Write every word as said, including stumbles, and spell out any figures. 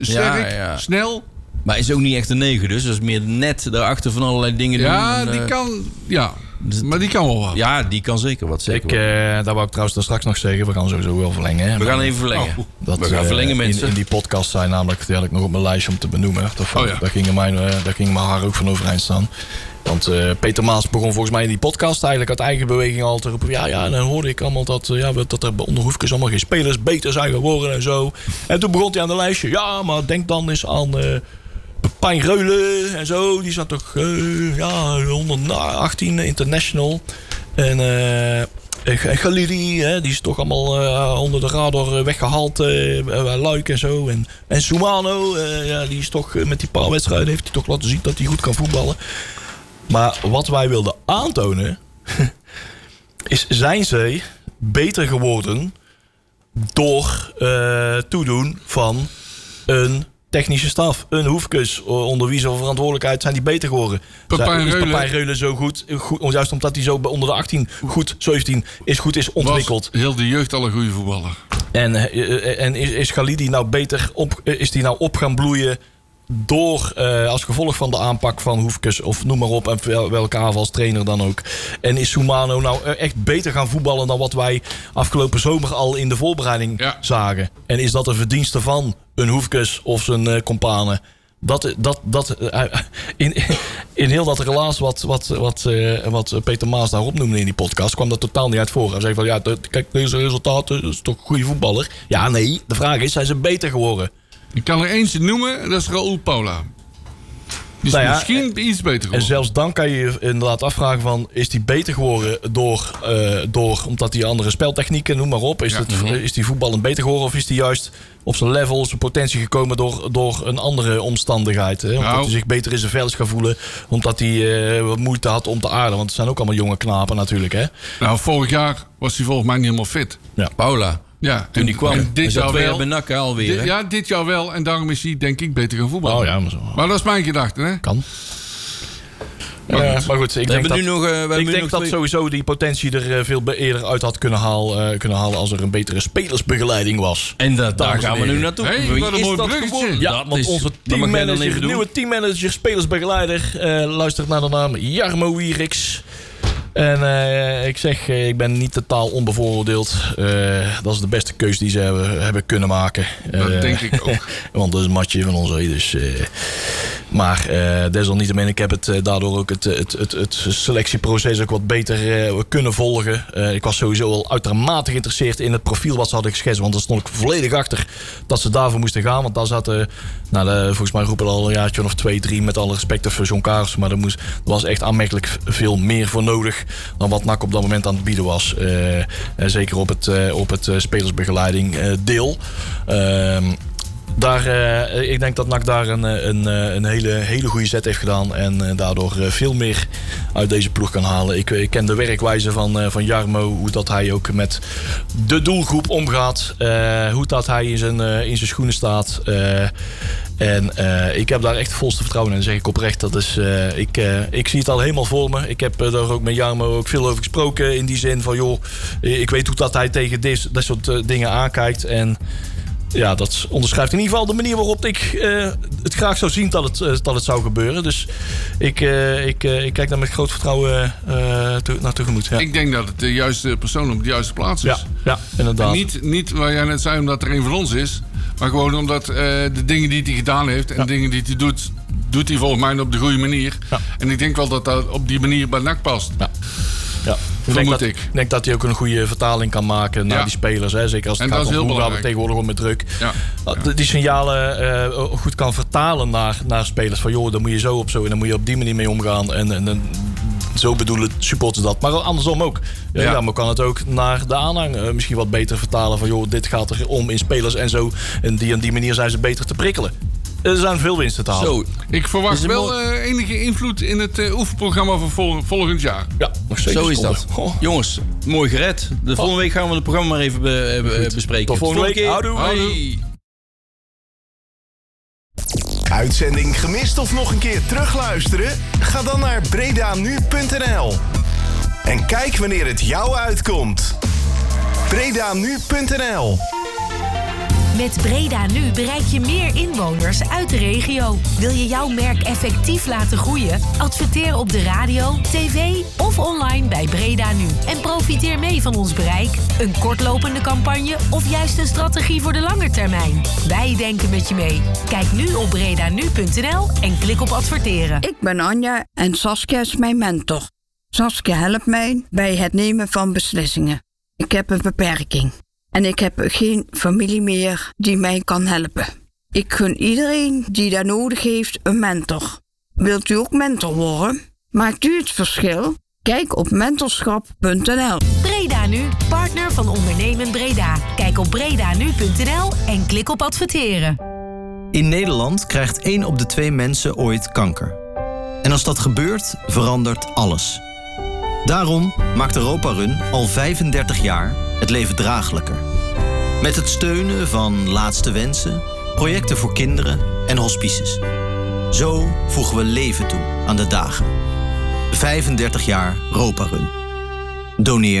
sterk, Ja, ja. snel. Maar is ook niet echt een negen, dus dat is meer net daarachter van allerlei dingen Ja, doen. En, die uh, kan... Ja, maar die kan wel wat. Ja, die kan zeker wat. Zeker Ik, uh, daar wou ik trouwens dan straks nog zeggen. We gaan sowieso wel verlengen. Hè? We gaan even verlengen. Oh, Dat, we gaan uh, verlengen, mensen. In, in die podcast zijn namelijk, die had ik nog op mijn lijstje om te benoemen. Dat, Oh, ja. Daar ging mijn, uh, daar ging mijn haar ook van overeind staan. Want uh, Peter Maas begon volgens mij in die podcast eigenlijk uit eigen beweging al te roepen. Ja, ja, en dan hoorde ik allemaal dat, uh, ja, dat er onder Hoefkes allemaal geen spelers beter zijn geworden en zo. En toen begon hij aan de lijstje. Ja, maar denk dan eens aan uh, Pepijn Reulen en zo. Die zat toch uh, ja, honderdachttien international. En... Uh, En Galiri, hè, die is toch allemaal uh, onder de radar weggehaald. Uh, bij Luik en zo. En, en Soumano, uh, ja, die is toch uh, met die paar wedstrijden heeft hij toch laten zien dat hij goed kan voetballen. Maar wat wij wilden aantonen is, zijn zij beter geworden door uh, toedoen van een technische staf, een Hoefkes, onder wie zijn verantwoordelijkheid zijn die beter geworden. Pepijn is Reulen. Pepijn Reulen zo goed, goed, juist omdat hij zo onder de achttien goed, zeventien is goed is ontwikkeld. Was heel de jeugd al een goede voetballer. En, en is, is Khalidi nou beter op, is die nou op gaan bloeien door uh, als gevolg van de aanpak van Hoefkes of noem maar op en welke aanvalstrainer dan ook. En is Soumano nou echt beter gaan voetballen dan wat wij afgelopen zomer al in de voorbereiding ja. zagen? En is dat een verdienste van een Hoefkes of zijn uh, companen? Dat, dat, dat, uh, in, in heel dat relaas wat, wat, wat, uh, wat Peter Maas daarop noemde in die podcast, kwam dat totaal niet uit voor. Hij zei van, ja, kijk, deze resultaten, dat is toch een goede voetballer? Ja, nee, de vraag is, zijn ze beter geworden? Ik kan er eentje noemen, dat is Raúl Paula. Die is nou ja, misschien iets beter geworden. En zelfs dan kan je je inderdaad afvragen van, is die beter geworden door, uh, door omdat hij andere speltechnieken, noem maar op. Is, ja. het, is die voetballend beter geworden of is die juist op zijn level, op zijn potentie gekomen door, door een andere omstandigheid? Hè? Omdat nou. hij zich beter in zijn vel is gaan voelen. Omdat hij uh, wat moeite had om te aarden. Want het zijn ook allemaal jonge knapen natuurlijk. Hè? Nou, vorig jaar was hij volgens mij niet helemaal fit. Ja. Paula. Ja, toen die kwam. En dit jaar wel. Bij N A C alweer. Dit, ja, dit jaar wel. En daarom is hij denk ik beter gaan voetballen. Oh ja, maar, zo. maar dat is mijn gedachte, hè? Kan. Maar uh, goed, maar goed ik denk, dat, nu nog, uh, ik denk nog dat twee... sowieso die potentie er uh, veel eerder uit had kunnen, haal, uh, kunnen halen als er een betere spelersbegeleiding was. En dat, daar gaan we nu naartoe. Hey, wat een mooi bruggetje. Ja, dat want is, onze teammanager, nieuwe teammanager, spelersbegeleider, uh, luistert naar de naam Jarmo Wieriks. En uh, ik zeg, uh, ik ben niet totaal onbevooroordeeld. Uh, dat is de beste keus die ze hebben, hebben kunnen maken. Dat uh, denk ik ook. Want dat is een matje van ons. Dus, uh, maar uh, desalniettemin, ik heb het uh, daardoor ook het, het, het, het selectieproces ook wat beter uh, kunnen volgen. Uh, ik was sowieso al uitermate geïnteresseerd in het profiel wat ze hadden geschetst. Want daar stond ik volledig achter dat ze daarvoor moesten gaan. Want daar zaten, nou, de, volgens mij roepen al een jaartje of twee, drie, met alle respect voor John Kaars. Maar er, moest, er was echt aanmerkelijk veel meer voor nodig dan wat N A C op dat moment aan het bieden was. Uh, uh, zeker op het, uh, op het uh, spelersbegeleiding uh, deel. Uh, daar, uh, ik denk dat N A C daar een, een, een hele, hele goede zet heeft gedaan. En uh, daardoor uh, veel meer uit deze ploeg kan halen. Ik, ik ken de werkwijze van, uh, van Jarmo. Hoe dat hij ook met de doelgroep omgaat. Uh, hoe dat hij in zijn, uh, in zijn schoenen staat. Uh, En uh, ik heb daar echt volste vertrouwen in. En zeg ik oprecht. Dat is, uh, ik, uh, ik zie het al helemaal voor me. Ik heb uh, daar ook met Jarmo ook veel over gesproken. In die zin van, joh, ik weet hoe dat hij tegen dit, dat soort uh, dingen aankijkt. En ja, dat onderschrijft in ieder geval de manier waarop ik uh, het graag zou zien dat het, uh, dat het zou gebeuren. Dus ik, uh, ik, uh, ik kijk daar met groot vertrouwen uh, to, naar tegemoet. Ja. Ik denk dat het de juiste persoon op de juiste plaats is. Ja, ja inderdaad. En niet, niet waar jij net zei omdat er een van ons is. Maar gewoon omdat uh, de dingen die hij gedaan heeft en ja. de dingen die hij doet, doet hij volgens mij op de goede manier. Ja. En ik denk wel dat dat op die manier bij N A C past. Ja. Ja. Ik denk, dat, ik denk dat hij ook een goede vertaling kan maken naar ja. die spelers. Hè? Zeker als het en gaat om hoe gaan we tegenwoordig om met druk. Ja. Ja. Die signalen uh, goed kan vertalen naar, naar spelers. Van joh, dan moet je zo op zo en dan moet je op die manier mee omgaan. En, en, en zo bedoelen supporters dat. Maar andersom ook. Ja. Ja, maar kan het ook naar de aanhang uh, misschien wat beter vertalen. Van joh, dit gaat er om in spelers en zo. En die, op die manier zijn ze beter te prikkelen. Er zijn veel winsten te halen. Zo, ik verwacht wel uh, enige invloed in het uh, oefenprogramma van vol, volgend jaar. Ja, nog zeker. Zo is dat. Oh. Jongens, mooi gered. De volgende week gaan we het programma maar even be, be, bespreken. Tot volgende week. Houdoe. Houdoe. Uitzending gemist of nog een keer terugluisteren? Ga dan naar bredanu punt n l en kijk wanneer het jou uitkomt. bredanu punt n l Met Breda Nu bereik je meer inwoners uit de regio. Wil je jouw merk effectief laten groeien? Adverteer op de radio, tv of online bij Breda Nu. En profiteer mee van ons bereik, een kortlopende campagne of juist een strategie voor de lange termijn. Wij denken met je mee. Kijk nu op breda nu punt n l en klik op adverteren. Ik ben Anja en Saskia is mijn mentor. Saskia helpt mij bij het nemen van beslissingen. Ik heb een beperking en ik heb geen familie meer die mij kan helpen. Ik gun iedereen die dat nodig heeft een mentor. Wilt u ook mentor worden? Maakt u het verschil? Kijk op mentorschap punt n l. Breda Nu, partner van Ondernemen Breda. Kijk op breda nu punt n l en klik op adverteren. In Nederland krijgt één op de twee mensen ooit kanker. En als dat gebeurt, verandert alles. Daarom maakt Europa Run al vijfendertig jaar het leven draaglijker. Met het steunen van Laatste Wensen, projecten voor kinderen en hospices. Zo voegen we leven toe aan de dagen. vijfendertig jaar Europa Run. Doneer